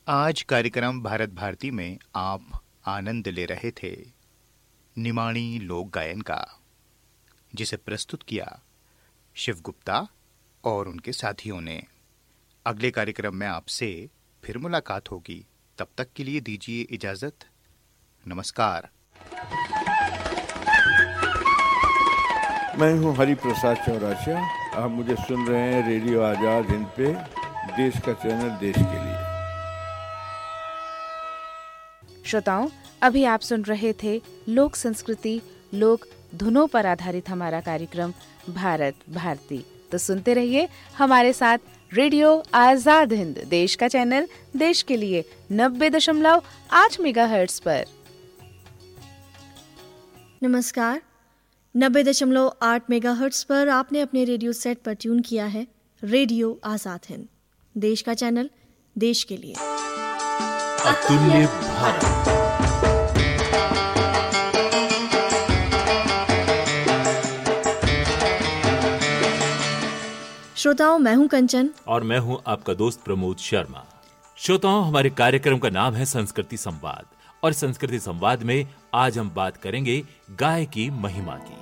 आज कार्यक्रम भारत भारती में आप आनंद ले रहे थे निमाणी लोक गायन का, जिसे प्रस्तुत किया शिव गुप्ता और उनके साथियों ने। अगले कार्यक्रम में आपसे फिर मुलाकात होगी, तब तक के लिए दीजिए इजाजत। नमस्कार। मैं हूं हरि प्रसाद चौरासिया। आप मुझे सुन रहे हैं रेडियो आजाद हिंद पे, देश का चैनल देश के लिए। श्रोताओं, अभी आप सुन रहे थे लोक संस्कृति, लोक धुनों पर आधारित हमारा कार्यक्रम भारत भारती। तो सुनते रहिए हमारे साथ रेडियो आजाद हिंद, देश का चैनल देश के लिए 90.8 मेगाहर्ट्ज पर। नमस्कार। 90.8 मेगाहर्ट्ज पर आपने अपने रेडियो सेट पर ट्यून किया है रेडियो आजाद हिंद, देश का चैनल देश के लिए। अतुल्य भारत। श्रोताओं, मैं हूं कंचन और मैं हूं आपका दोस्त प्रमोद शर्मा। श्रोताओं, हमारे कार्यक्रम का नाम है संस्कृति संवाद, और संस्कृति संवाद में आज हम बात करेंगे गाय की महिमा की।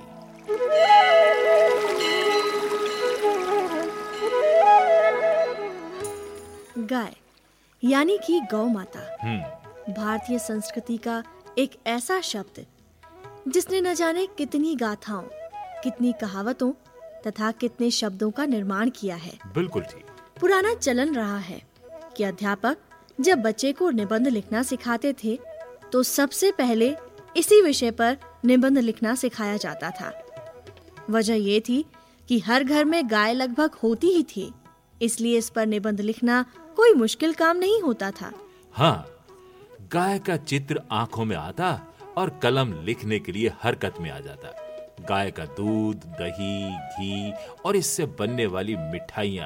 गाय यानी कि गौ माता भारतीय संस्कृति का एक ऐसा शब्द जिसने न जाने कितनी गाथाओं, कितनी कहावतों तथा कितने शब्दों का निर्माण किया है। बिल्कुल ठीक। पुराना चलन रहा है कि अध्यापक जब बच्चे को निबंध लिखना सिखाते थे तो सबसे पहले इसी विषय पर निबंध लिखना सिखाया जाता था। वजह ये थी कि हर घर में गाय लगभग होती ही थी, इसलिए इस पर निबंध लिखना कोई मुश्किल काम नहीं होता था। हाँ, गाय का चित्र आंखों में आता और कलम लिखने के लिए हरकत में आ जाता। गाय का दूध, दही, घी और इससे बनने वाली मिठाइयाँ,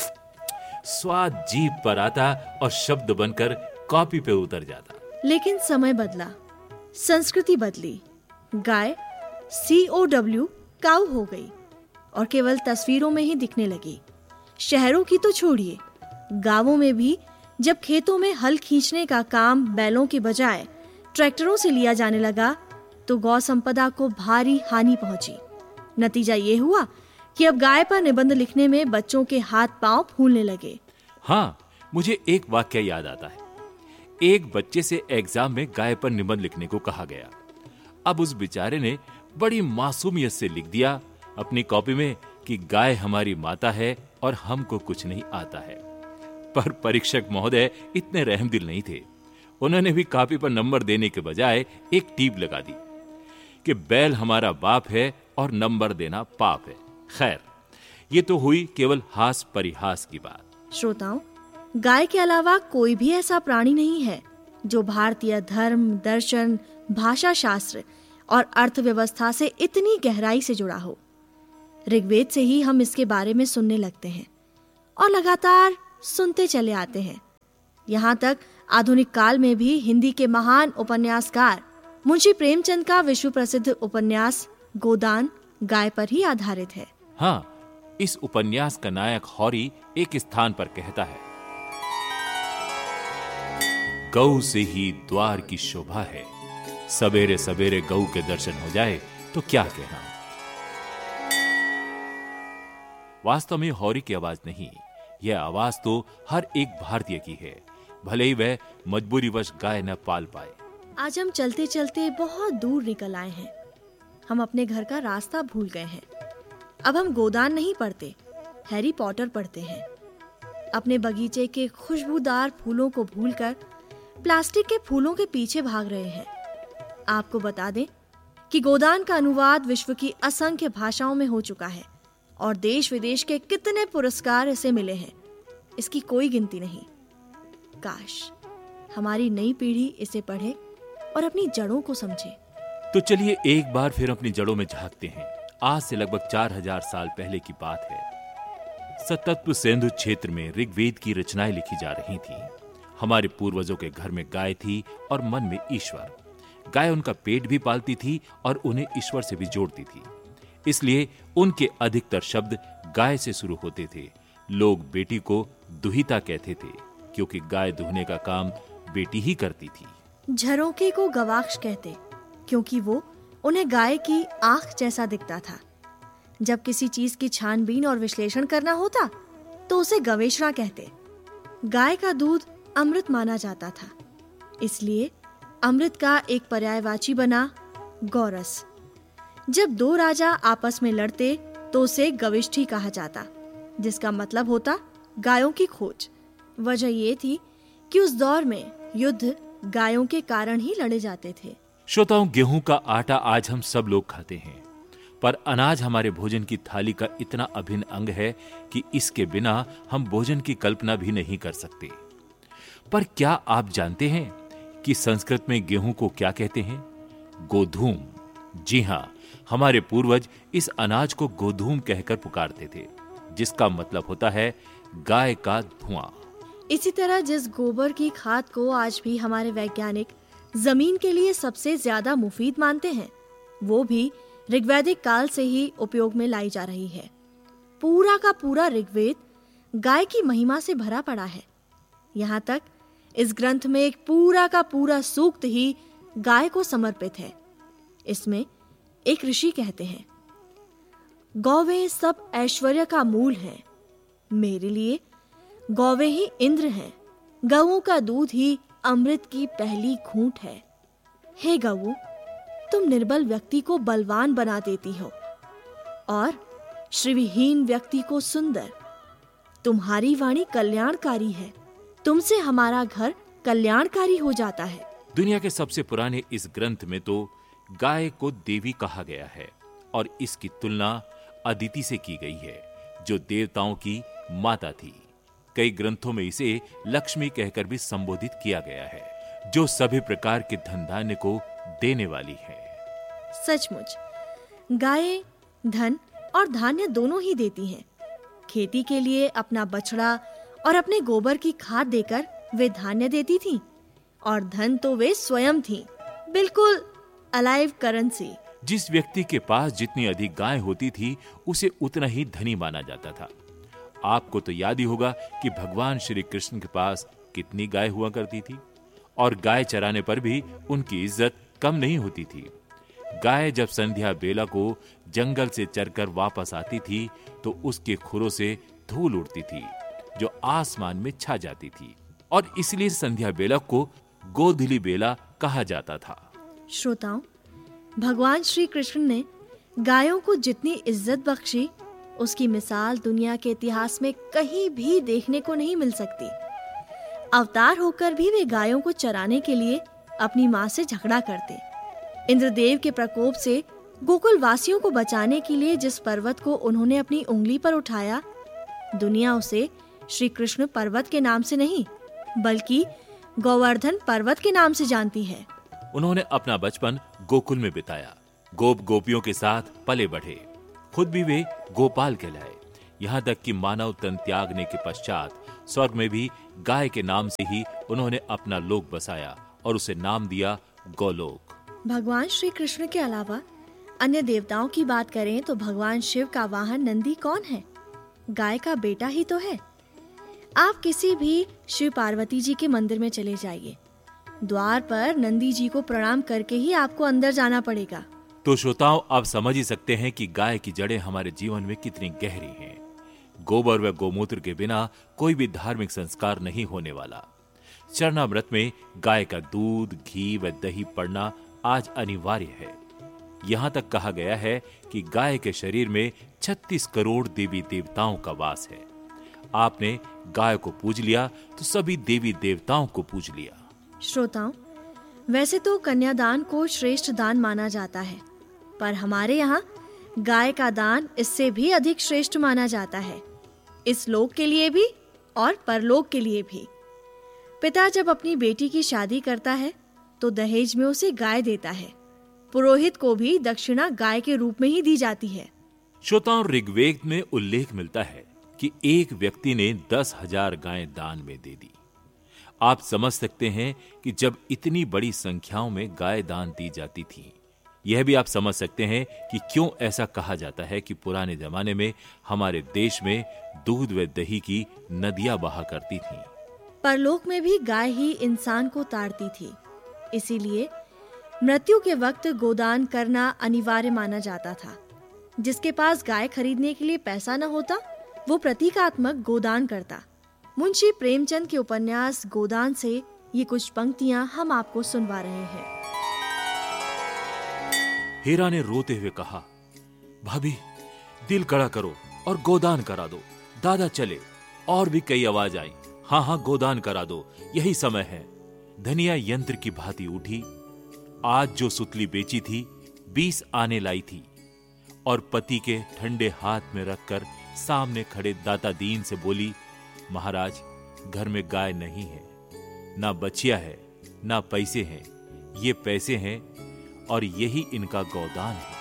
स्वाद जीभ पर आता और शब्द बनकर कॉपी पे उतर जाता। लेकिन समय बदला, संस्कृति बदली। गाय COW काऊ हो गई और केवल तस्वीरों में ही दिखने लगी। शहरों की तो छोड़िए, गांवों में भी जब खेतों में हल खींचने का काम बैलों के बजाय ट्रैक्टरों से लिया जाने लगा तो गौ संपदा को भारी हानि पहुंची। नतीजा ये हुआ कि अब गाय पर निबंध लिखने में बच्चों के हाथ पांव फूलने लगे। हाँ, मुझे एक वाक्य याद आता है। एक बच्चे से एग्जाम में गाय पर निबंध लिखने को कहा गया। अब उस बेचारे ने बड़ी मासूमियत से लिख दिया अपनी कॉपी में कि गाय हमारी माता है और हमको कुछ नहीं आता है। पर परीक्षक महोदय इतने रहमदिल नहीं थे। उन्होंने भी कॉपी पर नंबर देने के बजाय एक टीप लगा दी कि बैल हमारा बाप है और नंबर देना पाप है। खैर, ये तो हुई केवल हास परिहास की बात। श्रोताओं, गाय के अलावा कोई भी ऐसा प्राणी नहीं है जो भारतीय धर्म, दर्शन, भाषा शास्त्र और अर्थव्यवस्था से इतनी गहराई से जुड़ा हो। ऋग्वेद से ही हम इसके बारे में सुनने लगते हैं और लगातार सुनते चले आते हैं। यहाँ तक आधुनिक काल में भी हिंदी के महान उपन्यासकार मुंशी प्रेमचंद का विश्व प्रसिद्ध उपन्यास गोदान गाय पर ही आधारित है। हाँ, इस उपन्यास का नायक हौरी एक स्थान पर कहता है, गौ से ही द्वार की शोभा है, सवेरे सवेरे गौ के दर्शन हो जाए तो क्या कहना। वास्तव में हौरी की आवाज नहीं, यह आवाज तो हर एक भारतीय की है, भले ही वह मजबूरीवश गाय न पाल पाए। आज हम चलते चलते बहुत दूर निकल आए हैं। हम अपने घर का रास्ता भूल गए हैं। अब हम गोदान नहीं पढ़ते, हैरी पॉटर पढ़ते हैं। अपने बगीचे के खुशबूदार फूलों को भूलकर प्लास्टिक के फूलों के पीछे भाग रहे हैं। आपको बता दें कि गोदान का अनुवाद विश्व की असंख्य भाषाओं में हो चुका है और देश विदेश के कितने पुरस्कार इसे मिले हैं, इसकी कोई गिनती नहीं। काश हमारी नई पीढ़ी इसे पढ़े और अपनी जड़ों को समझे। तो चलिए एक बार फिर अपनी जड़ों में झांकते हैं। आज से लगभग 4000 साल पहले की बात है। सतत्व सिंधु क्षेत्र में ऋग्वेद की रचनाएं लिखी जा रही थी। हमारे पूर्वजों के घर में गाय थी और मन में ईश्वर। गाय उनका पेट भी पालती थी और उन्हें ईश्वर से भी जोड़ती थी। इसलिए उनके अधिकतर शब्द गाय से शुरू होते थे। लोग बेटी को दुहिता कहते थे। क्योंकि गाय दुहने का काम बेटी ही करती थी। झरोखे को गवाक्ष कहते क्योंकि वो उन्हें गाय की आंख जैसा दिखता था। जब किसी चीज की छानबीन और विश्लेषण करना होता तो उसे गवेषणा कहते। गाय का दूध अमृत माना जाता था, इसलिए अमृत का एक पर्यायवाची बना गौरस। जब दो राजा आपस में लड़ते तो उसे गविष्ठी कहा जाता, जिसका मतलब होता गायों की खोज। वजह ये थी कि उस दौर में युद्ध गायों के कारण ही लड़े जाते थे। श्रोताओं, गेहूं का आटा आज हम सब लोग खाते हैं, पर अनाज हमारे भोजन की थाली का इतना अभिन्न अंग है कि इसके बिना हम भोजन की कल्पना भी नहीं कर सकते। पर क्या आप जानते हैं कि संस्कृत में गेहूं को क्या कहते हैं? गोधूम। जी हां, हमारे पूर्वज इस अनाज को गोधूम कहकर पुकारते थे, जिसका मतलब होता है गाय का धुआं। इसी तरह जिस गोबर की खाद को आज भी हमारे वैज्ञानिक जमीन के लिए सबसे ज्यादा मुफीद मानते हैं, वो भी ऋग्वैदिक काल से ही उपयोग में लाई जा रही है। पूरा का पूरा ऋग्वेद गाय की महिमा से भरा पड़ा है। यहाँ तक इस ग्रंथ में एक पूरा का पूरा सूक्त ही गाय को समर्पित है। इसमें एक ऋषि कहते हैं, गौवें सब ऐश्वर्य का मूल हैं। मेरे लिए गौवें ही इंद्र हैं। गौओं का दूध ही अमृत की पहली घूंट है। हे गऊ, तुम निर्बल व्यक्ति को बलवान बना देती हो और श्रीविहीन व्यक्ति को सुंदर। तुम्हारी वाणी कल्याणकारी है। तुमसे हमारा घर कल्याणकारी हो जाता है। दुनिया के सबसे पुराने इस ग्रंथ में तो गाय को देवी कहा गया है और इसकी तुलना अदिति से की गई है, जो देवताओं की माता थी। कई ग्रंथों में इसे लक्ष्मी कहकर भी संबोधित किया गया है, जो सभी प्रकार के धन धान्य को देने वाली है। सचमुच गायें धन और धान्य दोनों ही देती हैं। खेती के लिए अपना बछड़ा और अपने गोबर की खाद देकर वे धान्य देती थीं, और धन तो वे स्वयं थीं, बिल्कुल अलाइव करेंसी। जिस व्यक्ति के पास जितनी अधिक गाय होती थी, उसे उतना ही धनी माना जाता था। आपको तो याद ही होगा कि भगवान श्री कृष्ण के पास कितनी गाय हुआ करती थी, और गाय चराने पर भी उनकी इज्जत कम नहीं होती थी। गाय जब संध्या बेला को जंगल से चरकर वापस आती थी, तो उसके खुरों से धूल उड़ती थी, जो आसमान में छा जाती थी, और इसलिए संध्या बेला को गोधूली बेला कहा जाता था। श्रोताओं, भगवान श्री कृष्ण ने गायों को जितनी इज्जत बख्शी, उसकी मिसाल दुनिया के इतिहास में कहीं भी देखने को नहीं मिल सकती। अवतार होकर भी वे गायों को चराने के लिए अपनी मां से झगड़ा करते। इंद्रदेव के प्रकोप से गोकुल वासियों को बचाने के लिए जिस पर्वत को उन्होंने अपनी उंगली पर उठाया, दुनिया उसे श्री कृष्ण पर्वत के नाम से नहीं, बल्कि गोवर्धन पर्वत के नाम से जानती है। उन्होंने अपना बचपन गोकुल में बिताया, गोप गोपियों के साथ पले बढ़े, खुद भी वे गोपाल कहलाए। यहाँ तक कि मानव तन त्यागने के पश्चात स्वर्ग में भी गाय के नाम से ही उन्होंने अपना लोक बसाया और उसे नाम दिया गोलोक। भगवान श्री कृष्ण के अलावा अन्य देवताओं की बात करें तो भगवान शिव का वाहन नंदी कौन है? गाय का बेटा ही तो है। आप किसी भी शिव पार्वती जी के मंदिर में चले जाइए, द्वार पर नंदी जी को प्रणाम करके ही आपको अंदर जाना पड़ेगा। तो श्रोताओं, आप समझ ही सकते हैं कि गाय की जड़ें हमारे जीवन में कितनी गहरी हैं। गोबर व गोमूत्र के बिना कोई भी धार्मिक संस्कार नहीं होने वाला। चरणामृत में गाय का दूध, घी व दही पड़ना आज अनिवार्य है। यहाँ तक कहा गया है कि गाय के शरीर में 36 करोड़ देवी देवताओं का वास है। आपने गाय को पूज लिया तो सभी देवी देवताओं को पूज लिया। श्रोताओं, वैसे तो कन्यादान को श्रेष्ठ दान माना जाता है, पर हमारे यहाँ गाय का दान इससे भी अधिक श्रेष्ठ माना जाता है, इस लोक के लिए भी और परलोक के लिए भी। पिता जब अपनी बेटी की शादी करता है तो दहेज में उसे गाय देता है। पुरोहित को भी दक्षिणा गाय के रूप में ही दी जाती है। श्रोताओं, ऋग्वेद में उल्लेख मिलता है कि एक व्यक्ति ने 10,000 गायें दान में दे दी। आप समझ सकते हैं कि जब इतनी बड़ी संख्याओं में गाय दान दी जाती थी, यह भी आप समझ सकते हैं कि क्यों ऐसा कहा जाता है कि पुराने जमाने में हमारे देश में दूध व दही की नदियां बहा करती थीं। परलोक में भी गाय ही इंसान को ताड़ती थी। इसीलिए मृत्यु के वक्त गोदान करना अनिवार्य माना जाता था। जिसके पास गाय खरीदने के लिए पैसा न होता, वो प्रतीकात्मक गोदान करता। मुंशी प्रेमचंद के उपन्यास गोदान से ये कुछ पंक्तियां हम आपको सुनवा रहे हैं। हीरा ने रोते हुए कहा, भाभी दिल कड़ा करो और गोदान करा दो। दादा चले। और भी कई आवाज आई, हाँ हाँ गोदान करा दो, यही समय है। धनिया यंत्र की भांति उठी। आज जो सुतली बेची थी 20 आने लाई थी और पति के ठंडे हाथ में रखकर सामने खड़े दाता दीन से बोली, महाराज घर में गाय नहीं है, ना बछिया है, ना पैसे हैं। ये पैसे हैं और यही इनका गोदान है।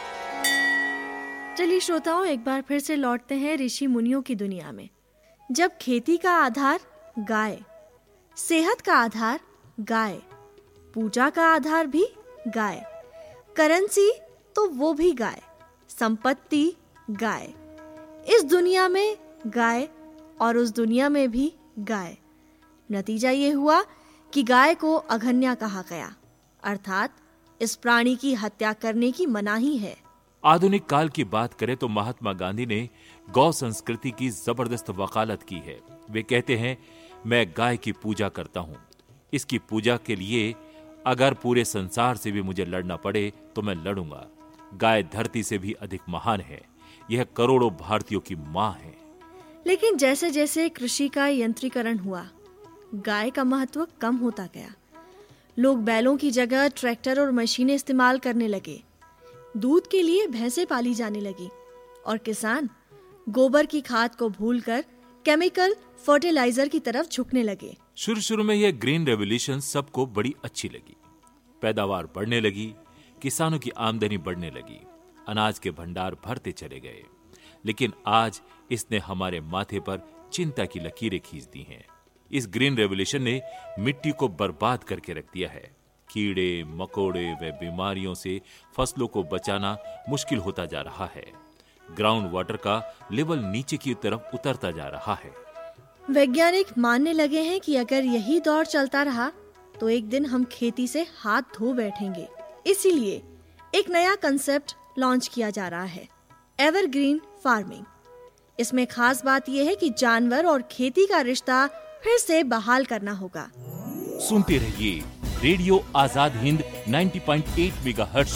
चलिए श्रोताओं, एक बार फिर से लौटते हैं ऋषि मुनियों की दुनिया में। जब खेती का आधार गाय, सेहत का आधार गाय, पूजा का आधार भी गाय, करेंसी तो वो भी गाय, संपत्ति गाय, इस दुनिया में गाय और उस दुनिया में भी गाय। नतीजा ये हुआ कि गाय को अघन्या कहा गया, अर्थात इस प्राणी की हत्या करने की मनाही है। आधुनिक काल की बात करें तो महात्मा गांधी ने गौ संस्कृति की जबरदस्त वकालत की है। वे कहते हैं, मैं गाय की पूजा करता हूं। इसकी पूजा के लिए अगर पूरे संसार से भी मुझे लड़ना पड़े तो मैं लड़ूंगा। गाय धरती से भी अधिक महान है। यह करोड़ों भारतीयों की मां है। लेकिन जैसे जैसे कृषि का यंत्रीकरण हुआ, गाय का महत्व कम होता गया। लोग बैलों की जगह ट्रैक्टर और मशीनें इस्तेमाल करने लगे। दूध के लिए भैंसें पाली जाने लगी और किसान गोबर की खाद को भूलकर केमिकल फर्टिलाइजर की तरफ झुकने लगे। शुरू में यह ग्रीन रेवोल्यूशन सबको बड़ी अच्छी लगी। पैदावार बढ़ने लगी, किसानों की आमदनी बढ़ने लगी, अनाज के भंडार भरते चले गए। लेकिन आज इसने हमारे माथे पर चिंता की लकीरें खींच दी हैं। इस ग्रीन रेवोल्यूशन ने मिट्टी को बर्बाद करके रख दिया है। कीड़े मकोड़े व बीमारियों से फसलों को बचाना मुश्किल होता जा रहा है। ग्राउंड वाटर का लेवल नीचे की तरफ उतरता जा रहा है। वैज्ञानिक मानने लगे हैं कि अगर यही दौर चलता रहा तो एक दिन हम खेती से हाथ धो बैठेंगे। इसीलिए एक नया कंसेप्ट लॉन्च किया जा रहा है, एवरग्रीन फार्मिंग। इसमें खास बात यह है कि जानवर और खेती का रिश्ता फिर से बहाल करना होगा। सुनते रहिए रेडियो आजाद हिंद 90.8 मेगाहर्ट्ज,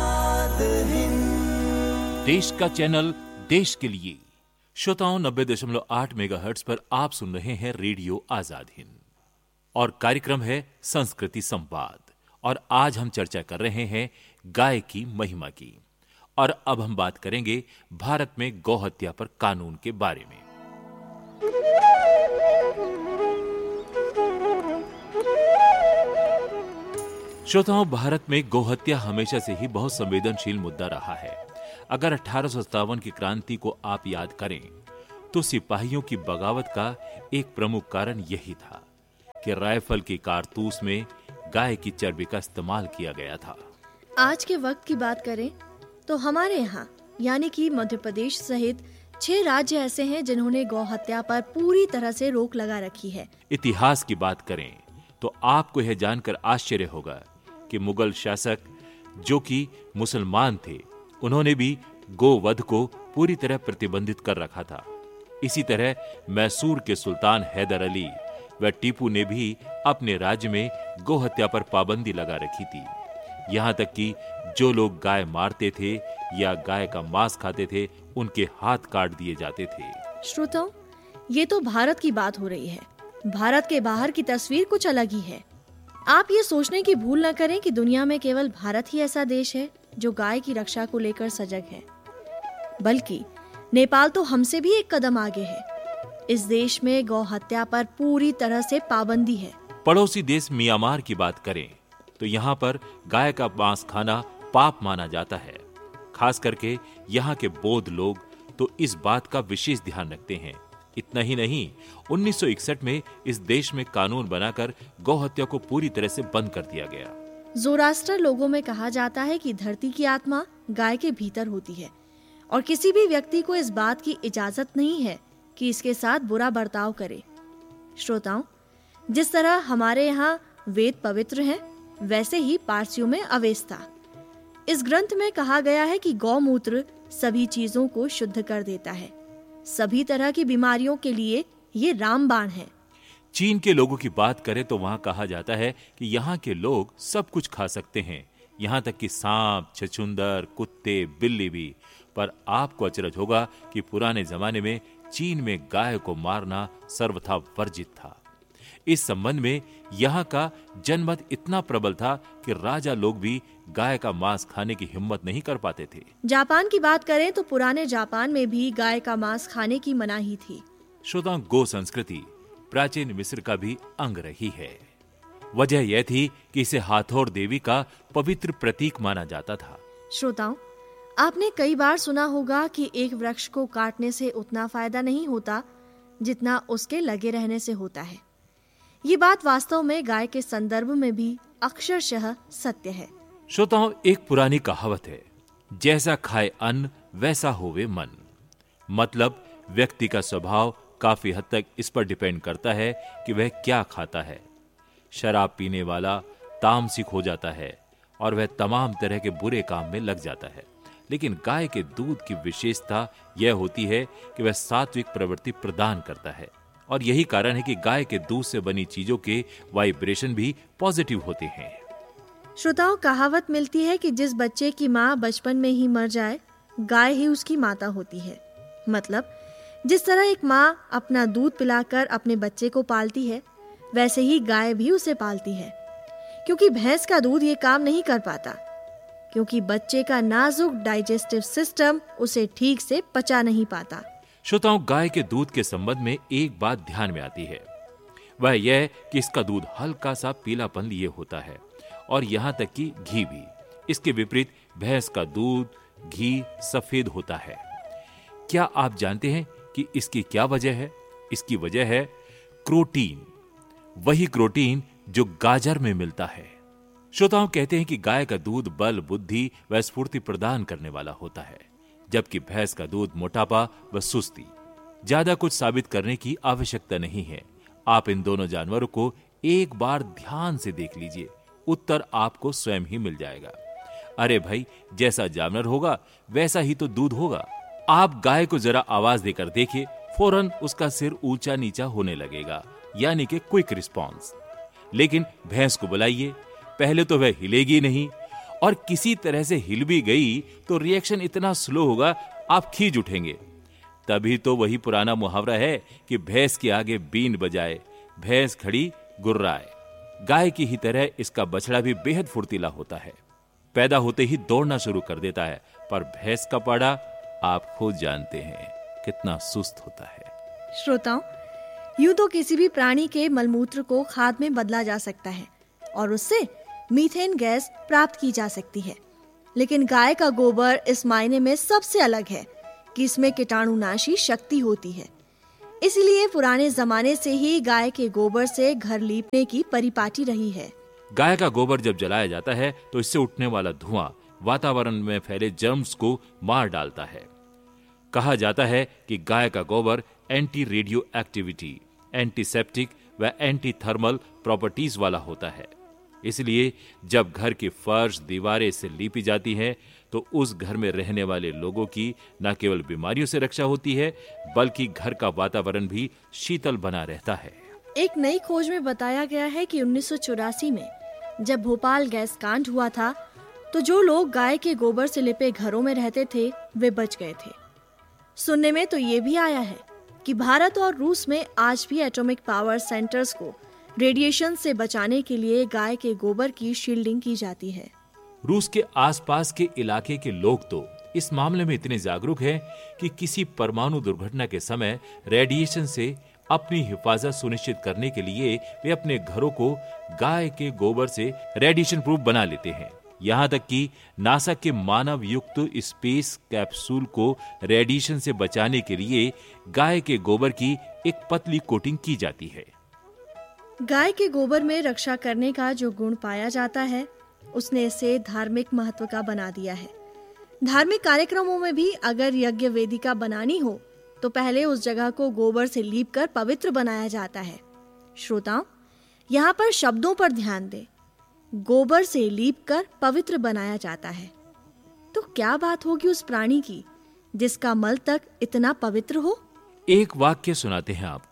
देश का चैनल देश के लिए। श्रोताओं, 90.8 मेगाहर्ट्ज पर आप सुन रहे हैं रेडियो आजाद हिंद और कार्यक्रम है संस्कृति संवाद। और आज हम चर्चा कर रहे हैं गाय की महिमा की। और अब हम बात करेंगे भारत में गौहत्या पर कानून के बारे में। श्रोताओं, भारत में गौहत्या हमेशा से ही बहुत संवेदनशील मुद्दा रहा है। अगर 1857 की क्रांति को आप याद करें तो सिपाहियों की बगावत का एक प्रमुख कारण यही था कि राइफल की कारतूस में गाय की चर्बी का इस्तेमाल किया गया था। आज के वक्त की बात करें तो हमारे यहाँ यानी कि मध्य प्रदेश सहित 6 राज्य ऐसे हैं जिन्होंने गौहत्या पर पूरी तरह से रोक लगा रखी है। इतिहास की बात करें तो आपको यह जानकर आश्चर्य होगा कि मुगल शासक जो कि मुसलमान थे, उन्होंने भी गोवध को पूरी तरह प्रतिबंधित कर रखा था। इसी तरह मैसूर के सुल्तान हैदर अली व टीपू ने भी अपने राज्य में गोहत्या पर पाबंदी लगा रखी थी। यहाँ तक कि जो लोग गाय मारते थे या गाय का मांस खाते थे, उनके हाथ काट दिए जाते थे। श्रोताओं, ये तो भारत की बात हो रही है। भारत के बाहर की तस्वीर कुछ अलग ही है। आप ये सोचने की भूल न करें कि दुनिया में केवल भारत ही ऐसा देश है जो गाय की रक्षा को लेकर सजग है, बल्कि नेपाल तो हमसे भी एक कदम आगे है। इस देश में गौ हत्या पर पूरी तरह से पाबंदी है। पड़ोसी देश म्यांमार की बात करें तो यहाँ पर गाय का मांस खाना पाप माना जाता है। खास करके यहाँ के बौद्ध लोग तो इस बात का विशेष ध्यान रखते हैं। इतना ही नहीं, 1961 में इस देश में कानून बनाकर गौ हत्या को पूरी तरह से बंद कर दिया गया। ज़ोरास्टर लोगों में कहा जाता है कि धरती की आत्मा गाय के भीतर होती है और किसी भी व्यक्ति को इस बात की इजाजत नहीं है कि इसके साथ बुरा बर्ताव करे। श्रोताओं, जिस तरह हमारे यहाँ वेद पवित्र हैं, वैसे ही पारसियों में अवेस्ता। इस ग्रंथ में कहा गया है कि गौमूत्र सभी चीजों को शुद्ध कर देता है। सभी तरह की बीमारियों के लिए ये रामबाण है। चीन के लोगों की बात करें तो वहां कहा जाता है कि यहाँ के लोग सब कुछ खा सकते हैं, यहाँ तक कि सांप, छछूंदर, कुत्ते, बिल्ली भी। पर आपको अचरज होगा कि पुराने जमाने में चीन में गाय को मारना सर्वथा वर्जित था। इस संबंध में यहाँ का जनमत इतना प्रबल था कि राजा लोग भी गाय का मांस खाने की हिम्मत नहीं कर पाते थे। जापान की बात करें तो पुराने जापान में भी गाय का मांस खाने की मनाही थी। श्रोताओं, गो संस्कृति प्राचीन मिस्र का भी अंग रही है। वजह यह थी कि इसे हाथोर देवी का पवित्र प्रतीक माना जाता था। श्रोताओं, आपने कई बार सुना होगा कि एक वृक्ष को काटने से उतना फायदा नहीं होता जितना उसके लगे रहने से होता है। ये बात वास्तव में गाय के संदर्भ में भी अक्षरशः सत्य है। श्रोताओं, एक पुरानी कहावत है, जैसा खाए अन्न वैसा होवे मन। मतलब व्यक्ति का स्वभाव काफी हद तक इस पर डिपेंड करता है कि वह क्या खाता है। शराब पीने वाला तामसिक हो जाता है और वह तमाम तरह के बुरे काम में लग जाता है। लेकिन गाय के दूध की विशेषता यह होती है कि वह सात्विक प्रवृत्ति प्रदान करता है, और यही कारण है कि गाय के दूध से बनी चीजों के वाइब्रेशन भी पॉजिटिव होते हैं। श्रोताओं, कहावत मिलती है कि जिस बच्चे की माँ बचपन में ही मर जाए, गाय ही उसकी माता होती है। मतलब जिस तरह एक माँ अपना दूध पिलाकर अपने बच्चे को पालती है, वैसे ही गाय भी उसे पालती है। क्योंकि भैंस का दूध ये काम नहीं कर पाता, क्योंकि बच्चे का नाजुक डाइजेस्टिव सिस्टम उसे ठीक से पचा नहीं पाता। श्रोताओं, गाय के दूध के संबंध में एक बात ध्यान में आती है, वह यह कि इसका दूध हल्का सा पीलापन लिए होता है, और यहाँ तक कि घी भी। इसके विपरीत भैंस का दूध, घी सफेद होता है। क्या आप जानते हैं कि इसकी क्या वजह है? इसकी वजह है क्रोटीन, वही क्रोटीन जो गाजर में मिलता है। श्रोताओं, कहते हैं कि गाय का दूध बल, बुद्धि व स्फूर्ति प्रदान करने वाला होता है, जबकि भैंस का दूध मोटापा व सुस्ती। ज्यादा कुछ साबित करने की आवश्यकता नहीं है। आप इन दोनों जानवरों को एक बार ध्यान से देख लीजिए, उत्तर आपको स्वयं ही मिल जाएगा। अरे भाई, जैसा जानवर होगा वैसा ही तो दूध होगा। आप गाय को जरा आवाज देकर देखिए, फौरन उसका सिर ऊंचा नीचा होने लगेगा, यानी कि क्विक रिस्पॉन्स। लेकिन भैंस को बुलाइए, पहले तो वह हिलेगी नहीं, और किसी तरह से हिल भी गई तो रिएक्शन इतना स्लो होगा आप खींच उठेंगे। तभी तो वही पुराना मुहावरा है कि भैंस के आगे बीन बजाए, भैंस खड़ी गुर्राए। गाय की ही तरह इसका बछड़ा भी बेहद फुर्तीला होता है, पैदा होते ही दौड़ना शुरू कर देता है। पर भैंस का पाड़ा आप खुद जानते हैं कितना सुस्त होता है। श्रोताओं, यूं तो किसी भी प्राणी के मलमूत्र को खाद में बदला जा सकता है और उससे मीथेन गैस प्राप्त की जा सकती है, लेकिन गाय का गोबर इस मायने में सबसे अलग है कि इसमें कीटाणुनाशी शक्ति होती है। इसलिए पुराने जमाने से ही गाय के गोबर से घर लीपने की परिपाटी रही है। गाय का गोबर जब जलाया जाता है तो इससे उठने वाला धुआं वातावरण में फैले जर्म्स को मार डालता है। कहा जाता है कि गाय का गोबर एंटी रेडियो एक्टिविटी, एंटीसेप्टिक व एंटी थर्मल प्रॉपर्टीज वाला होता है। इसलिए जब घर की फर्श, दीवारें से लीपी जाती हैं तो उस घर में रहने वाले लोगों की न केवल बीमारियों से रक्षा होती है, बल्कि घर का वातावरण भी शीतल बना रहता है। एक नई खोज में बताया गया है कि 1984 में जब भोपाल गैस कांड हुआ था, तो जो लोग गाय के गोबर से लिपे घरों में रहते थे वे बच गए थे। सुनने में तो ये भी आया है कि भारत और रूस में आज भी एटॉमिक पावर सेंटर्स को रेडिएशन से बचाने के लिए गाय के गोबर की शील्डिंग की जाती है। रूस के आसपास के इलाके के लोग तो इस मामले में इतने जागरूक हैं कि किसी परमाणु दुर्घटना के समय रेडिएशन से अपनी हिफाजत सुनिश्चित करने के लिए वे अपने घरों को गाय के गोबर से रेडिएशन प्रूफ बना लेते हैं। यहाँ तक कि नासा के मानव युक्त स्पेस कैप्सूल को रेडिएशन से बचाने के लिए गाय के गोबर की एक पतली कोटिंग की जाती है। गाय के गोबर में रक्षा करने का जो गुण पाया जाता है, उसने इसे धार्मिक महत्व का बना दिया है। धार्मिक कार्यक्रमों में भी अगर यज्ञ वेदिका बनानी हो तो पहले उस जगह को गोबर से लीप कर पवित्र बनाया जाता है। श्रोताओं, यहाँ पर शब्दों पर ध्यान दें। गोबर से लीप कर पवित्र बनाया जाता है। तो क्या बात होगी उस प्राणी की जिसका मल तक इतना पवित्र हो? एक वाक्य सुनाते हैं आपको।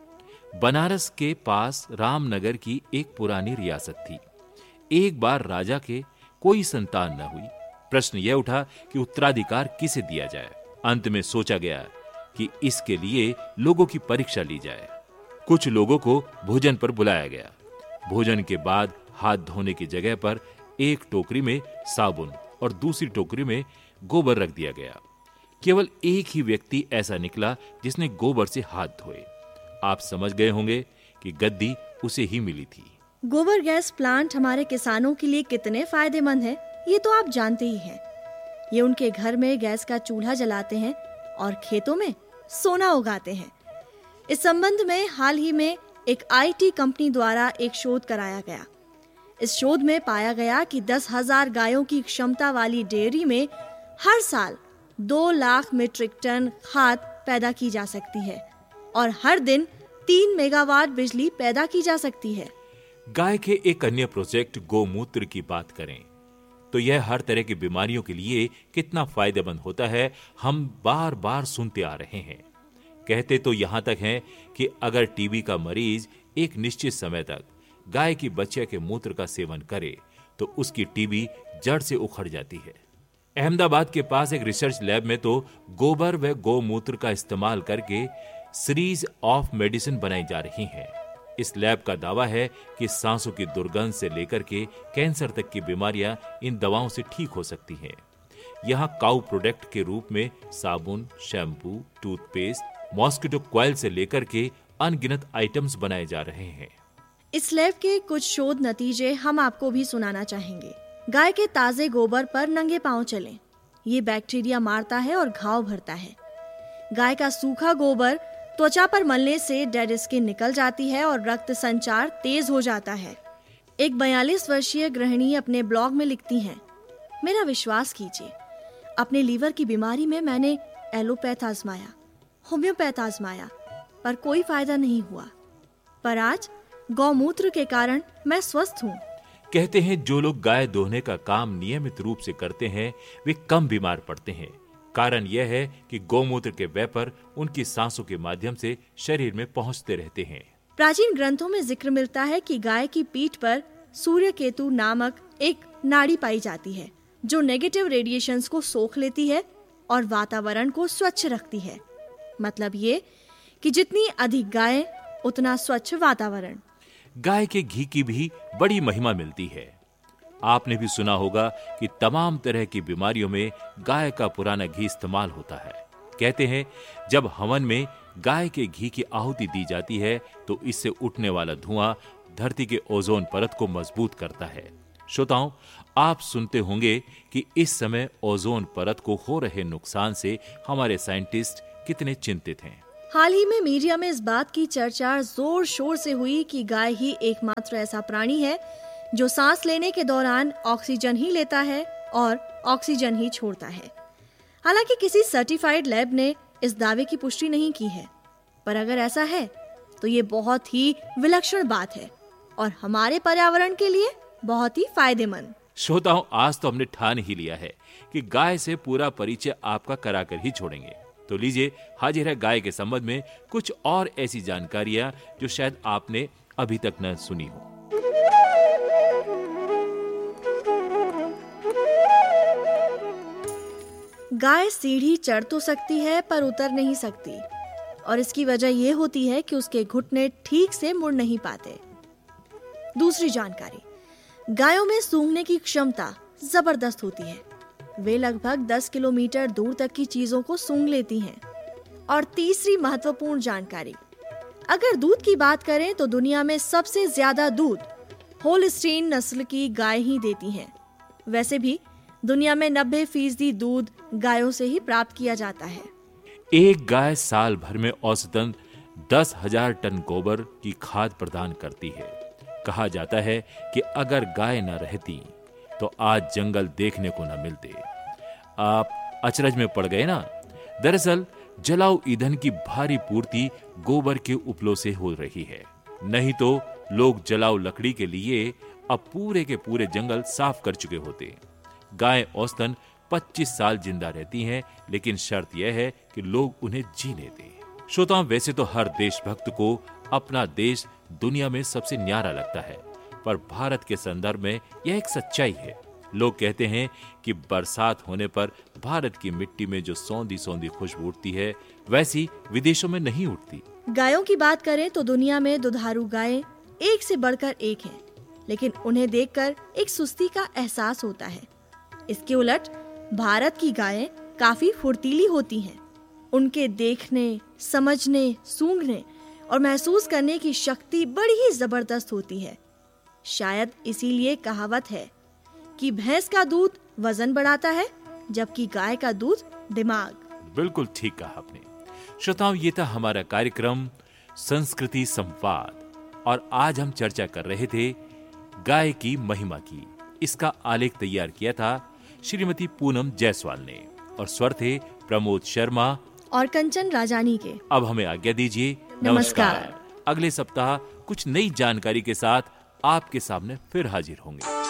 बनारस के पास रामनगर की एक पुरानी रियासत थी। एक बार राजा के कोई संतान न हुई। प्रश्न यह उठा कि उत्तराधिकार किसे दिया जाए। अंत में सोचा गया कि इसके लिए लोगों की परीक्षा ली जाए। कुछ लोगों को भोजन पर बुलाया गया। भोजन के बाद हाथ धोने की जगह पर एक टोकरी में साबुन और दूसरी टोकरी में गोबर रख दिया गया। केवल एक ही व्यक्ति ऐसा निकला जिसने गोबर से हाथ धोए। आप समझ गए होंगे कि गद्दी उसे ही मिली थी। गोबर गैस प्लांट हमारे किसानों के लिए कितने फायदेमंद है, ये तो आप जानते ही हैं। ये उनके घर में गैस का चूल्हा जलाते हैं और खेतों में सोना उगाते हैं। इस संबंध में हाल ही में एक IT कंपनी द्वारा एक शोध कराया गया। इस शोध में पाया गया कि 10,000 गायों की क्षमता वाली डेयरी में हर साल 2 लाख मीट्रिक टन खाद पैदा की जा सकती है और हर दिन 3 मेगावाट बिजली पैदा की जा सकती है। गाय के एक अन्य प्रोजेक्ट गोमूत्र की बात करें तो यह हर तरह की बीमारियों के लिए कितना फायदेमंद होता है, हम बार बार सुनते आ रहे हैं। कहते तो यहां तक हैं कि अगर टीबी का मरीज एक निश्चित समय तक गाय की बच्चे के मूत्र का सेवन करे तो उसकी टीबी जड़ से उखड़ जाती है। अहमदाबाद के पास एक रिसर्च लैब में तो गोबर व गोमूत्र का इस्तेमाल करके सीरीज ऑफ मेडिसिन बनाई जा रही हैं। इस लैब का दावा है कि सांसों की दुर्गंध से लेकर के कैंसर तक की बीमारियां इन दवाओं से ठीक हो सकती हैं। यहाँ काउ प्रोडक्ट के रूप में साबुन, शैम्पू, टूथपेस्ट, मॉस्किटो कॉइल से लेकर के अनगिनत आइटम्स बनाए जा रहे हैं। इस लैब के कुछ शोध नतीजे हम आपको भी सुनाना चाहेंगे। गाय के ताजे गोबर पर नंगे पांव चलें। ये बैक्टीरिया मारता है और घाव भरता है। गाय का सूखा गोबर त्वचा पर मलने से डेड स्किन निकल जाती है और रक्त संचार तेज हो जाता है। एक 42 वर्षीय गृहिणी अपने ब्लॉग में लिखती हैं, मेरा विश्वास कीजिए, अपने लीवर की बीमारी में मैंने एलोपैथ आजमाया, होम्योपैथ आजमाया, पर कोई फायदा नहीं हुआ। पर आज गौमूत्र के कारण मैं स्वस्थ हूँ। कहते हैं जो लोग गाय दोहने का काम नियमित रूप से करते हैं वे कम बीमार पड़ते हैं। कारण यह है कि गौमूत्र के वेपर उनकी सांसों के माध्यम से शरीर में पहुंचते रहते हैं। प्राचीन ग्रंथों में जिक्र मिलता है कि गाय की पीठ पर सूर्य केतु नामक एक नाड़ी पाई जाती है जो नेगेटिव रेडिएशंस को सोख लेती है और वातावरण को स्वच्छ रखती है। मतलब ये कि जितनी अधिक गाय उतना स्वच्छ वातावरण। गाय के घी की भी बड़ी महिमा मिलती है। आपने भी सुना होगा कि तमाम तरह की बीमारियों में गाय का पुराना घी इस्तेमाल होता है। कहते हैं जब हवन में गाय के घी की आहुति दी जाती है तो इससे उठने वाला धुआं धरती के ओजोन परत को मजबूत करता है। श्रोताओं, आप सुनते होंगे कि इस समय ओजोन परत को हो रहे नुकसान से हमारे साइंटिस्ट कितने चिंतित हैं। हाल ही में मीडिया में इस बात की चर्चा जोर शोर से हुई कि गाय ही एकमात्र ऐसा प्राणी है जो सांस लेने के दौरान ऑक्सीजन ही लेता है और ऑक्सीजन ही छोड़ता है। हालांकि किसी सर्टिफाइड लैब ने इस दावे की पुष्टि नहीं की है, पर अगर ऐसा है तो ये बहुत ही विलक्षण बात है और हमारे पर्यावरण के लिए बहुत ही फायदेमंद। श्रोताओं, आज तो हमने ठान ही लिया है कि गाय से पूरा परिचय आपका कराकर ही छोड़ेंगे। तो लीजिए हाजिर है गाय के संबंध में कुछ और ऐसी जानकारियां जो शायद आपने अभी तक न सुनी हो। गाय सीढ़ी चढ़ तो सकती है पर उतर नहीं सकती और इसकी वजह यह होती है कि उसके घुटने ठीक से मुड़ नहीं पाते। दूसरी जानकारी, गायों में सूंघने की क्षमता जबरदस्त होती है। वे लगभग 10 किलोमीटर दूर तक की चीजों को सूंघ लेती हैं। और तीसरी महत्वपूर्ण जानकारी, अगर दूध की बात करें तो दुनिया में सबसे ज्यादा दूध होल्स्टीन नस्ल की गाय ही देती हैं। वैसे भी दुनिया में 90% दूध गायों से ही प्राप्त किया जाता है। एक गाय साल भर में औसतन 10,000 टन गोबर की खाद प्रदान करती है। कहा जाता है कि अगर गाय न रहती तो आज जंगल देखने को न मिलते। आप अचरज में पड़ गए ना? दरअसल जलाऊ ईंधन की भारी पूर्ति गोबर के उपलों से हो रही है, नहीं तो लोग जलाऊ लकड़ी के लिए अब पूरे के पूरे जंगल साफ कर चुके होते। गाय औसतन 25 साल जिंदा रहती हैं, लेकिन शर्त यह है कि लोग उन्हें जीने दें। श्रोताओं, वैसे तो हर देशभक्त को अपना देश दुनिया में सबसे न्यारा लगता है, पर भारत के संदर्भ में यह एक सच्चाई है। लोग कहते हैं कि बरसात होने पर भारत की मिट्टी में जो सौंधी सौंधी खुशबू उठती है, वैसी विदेशों में नहीं उठती। गायों की बात करें तो दुनिया में दुधारू गायें एक से बढ़कर एक हैं, लेकिन उन्हें देखकर एक सुस्ती का एहसास होता है। इसके उलट भारत की गायें काफी फुर्तीली होती हैं। उनके देखने, समझने, सूंघने और महसूस करने की शक्ति बड़ी ही जबरदस्त होती है। शायद इसीलिए कहावत है कि भैंस का दूध वजन बढ़ाता है, जबकि गाय का दूध दिमाग। बिल्कुल ठीक कहा आपने। श्रोताओं, ये था हमारा कार्यक्रम संस्कृति संवाद, और आज हम चर्चा कर रहे थे गाय की महिमा की। इसका आलेख तैयार किया था श्रीमती पूनम जायसवाल ने, और स्वर थे प्रमोद शर्मा और कंचन राजानी के। अब हमें आज्ञा दीजिए। नमस्कार। अगले सप्ताह कुछ नई जानकारी के साथ आपके सामने फिर हाजिर होंगे।